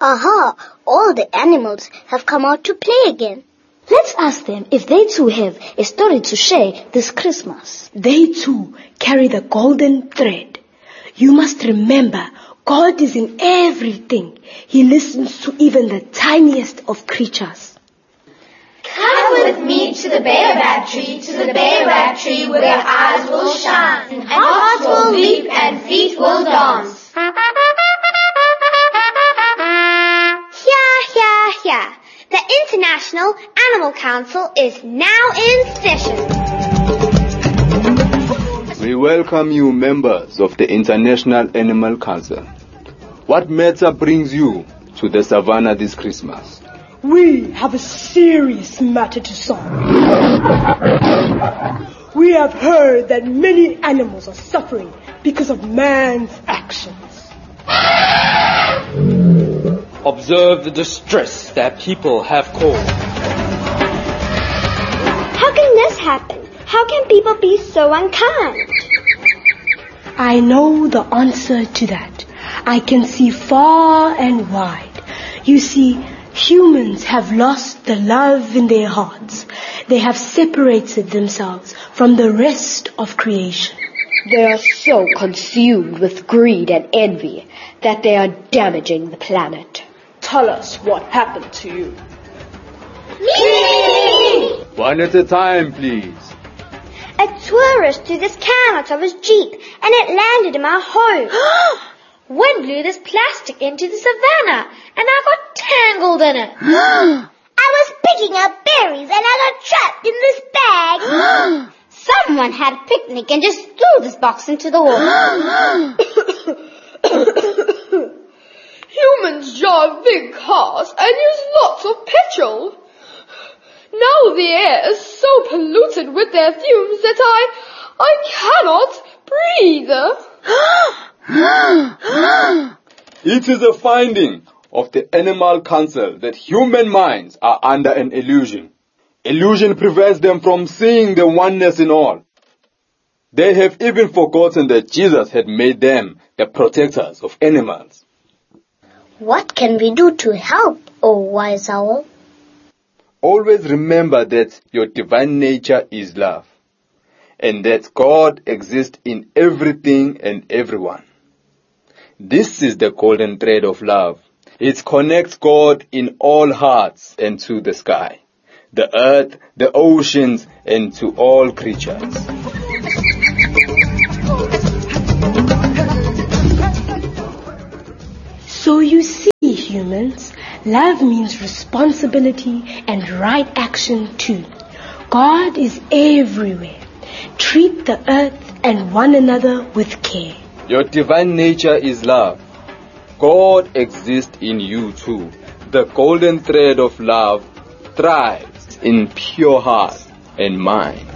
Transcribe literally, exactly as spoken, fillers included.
Aha! All the animals have come out to play again. Let's ask them if they too have a story to share this Christmas. They too carry the golden thread. You must remember, God is in everything. He listens to even the tiniest of creatures. Come with me to the baobab tree, to the baobab tree where eyes will shine, and hearts will leap and feet will dance. Here, here, here. The International Animal Council is now in session. We welcome you, members of the International Animal Council. What matter brings you to the savannah this Christmas? We have a serious matter to solve. We have heard that many animals are suffering because of man's actions. Observe the distress that people have caused. How can this happen? How can people be so unkind? I know the answer to that. I can see far and wide. You see, humans have lost the love in their hearts. They have separated themselves from the rest of creation. They are so consumed with greed and envy that they are damaging the planet. Tell us what happened to you. Me! One at a time, please. A tourist threw this can out of his Jeep and it landed in my home. Wind blew this plastic into the savannah and I got tangled in it. I was picking up berries and I got trapped in this bag. Someone had a picnic and just threw this box into the water. Humans drive big cars and use lots of petrol. Now the air is so polluted with their fumes that I, I cannot breathe. It is a finding of the Animal Council that human minds are under an illusion. Illusion prevents them from seeing the oneness in all. They have even forgotten that Jesus had made them the protectors of animals. What can we do to help, O wise owl? Always remember that your divine nature is love, and that God exists in everything and everyone. This is the golden thread of love. It connects God in all hearts and to the sky, the earth, the oceans, and to all creatures. So you see, humans, love means responsibility and right action too. God is everywhere. Treat the earth and one another with care. Your divine nature is love. God exists in you too. The golden thread of love thrives in pure heart and mind.